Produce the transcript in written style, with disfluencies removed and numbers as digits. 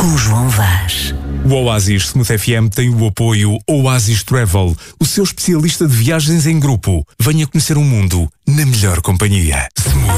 com João Vaz. O Oasis Smooth FM tem o apoio Oasis Travel, o seu especialista de viagens em grupo. Venha conhecer o mundo na melhor companhia. Smooth.